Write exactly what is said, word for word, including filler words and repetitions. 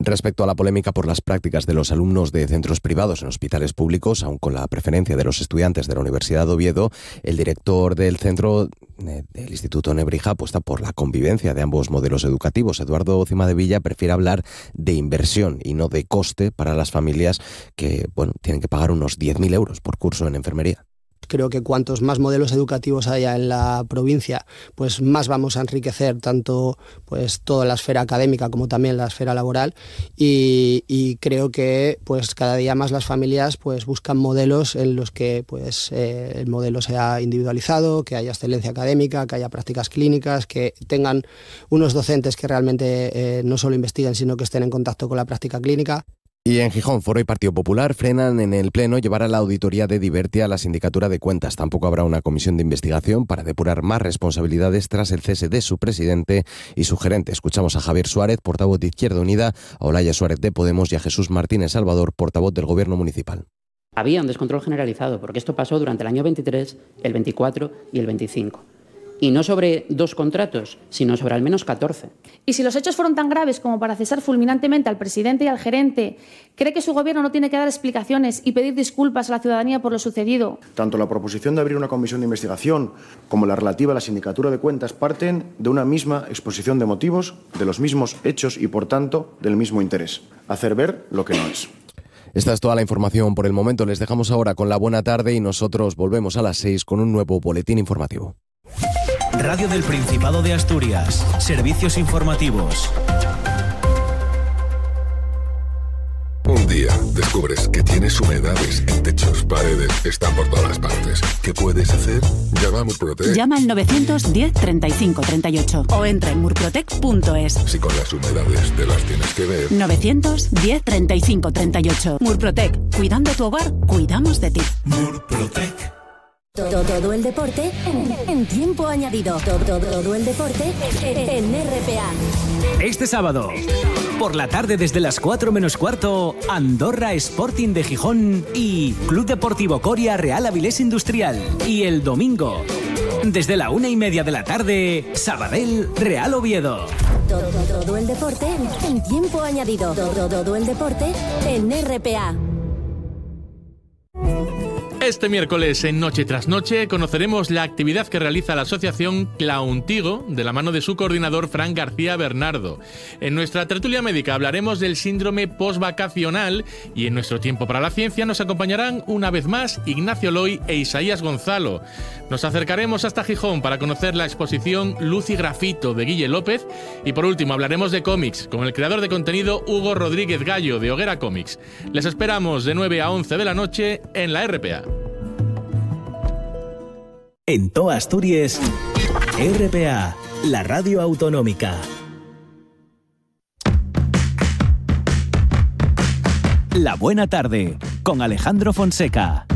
Respecto a la polémica por las prácticas de los alumnos de centros privados en hospitales públicos, aun con la preferencia de los estudiantes de la Universidad de Oviedo, el director del centro del Instituto Nebrija apuesta por la convivencia de ambos modelos educativos. Eduardo Cimadevilla prefiere hablar de inversión y no de coste para las familias que, bueno, tienen que pagar unos diez mil euros por curso en enfermería. Creo que cuantos más modelos educativos haya en la provincia, pues más vamos a enriquecer tanto pues toda la esfera académica como también la esfera laboral, y, y creo que pues cada día más las familias pues buscan modelos en los que pues eh, el modelo sea individualizado, que haya excelencia académica, que haya prácticas clínicas, que tengan unos docentes que realmente eh, no solo investiguen sino que estén en contacto con la práctica clínica. Y en Gijón, Foro y Partido Popular frenan en el Pleno llevar a la auditoría de Divertia a la Sindicatura de Cuentas. Tampoco habrá una comisión de investigación para depurar más responsabilidades tras el cese de su presidente y su gerente. Escuchamos a Javier Suárez, portavoz de Izquierda Unida, a Olaya Suárez de Podemos y a Jesús Martínez Salvador, portavoz del Gobierno Municipal. Había un descontrol generalizado, porque esto pasó durante el año veintitrés, el veinticuatro y el veinticinco. Y no sobre dos contratos, sino sobre al menos catorce. Y si los hechos fueron tan graves como para cesar fulminantemente al presidente y al gerente, ¿cree que su gobierno no tiene que dar explicaciones y pedir disculpas a la ciudadanía por lo sucedido? Tanto la proposición de abrir una comisión de investigación como la relativa a la Sindicatura de Cuentas parten de una misma exposición de motivos, de los mismos hechos y, por tanto, del mismo interés: hacer ver lo que no es. Esta es toda la información por el momento. Les dejamos ahora con la buena tarde y nosotros volvemos a las seis con un nuevo boletín informativo. Radio del Principado de Asturias. Servicios informativos. Un día descubres que tienes humedades en techos, paredes, están por todas partes. ¿Qué puedes hacer? Llama a Murprotec. Llama al novecientos diez treinta y cinco treinta y ocho o entra en murprotec punto es. Si con las humedades te las tienes que ver. novecientos diez treinta y cinco treinta y ocho. Murprotec. Cuidando tu hogar, cuidamos de ti. Murprotec. Todo, todo el deporte en, en tiempo añadido. Todo, todo, todo el deporte en, en R P A. Este sábado, por la tarde desde las cuatro menos cuarto, Andorra Sporting de Gijón y Club Deportivo Coria Real Avilés Industrial. Y el domingo, desde la una y media de la tarde, Sabadell Real Oviedo. Todo, todo, todo el deporte en, en tiempo añadido. Todo, todo el deporte en R P A. Este miércoles en Noche tras Noche conoceremos la actividad que realiza la asociación Clauntigo de la mano de su coordinador Fran García Bernardo. En nuestra tertulia médica hablaremos del síndrome postvacacional y en nuestro tiempo para la ciencia nos acompañarán una vez más Ignacio Loy e Isaías Gonzalo. Nos acercaremos hasta Gijón para conocer la exposición Luz y Grafito de Guille López y por último hablaremos de cómics con el creador de contenido Hugo Rodríguez Gallo de Hoguera Comics. Les esperamos de nueve a once de la noche en la R P A. En toda Asturias, R P A, la radio autonómica. La buena tarde, con Alejandro Fonseca.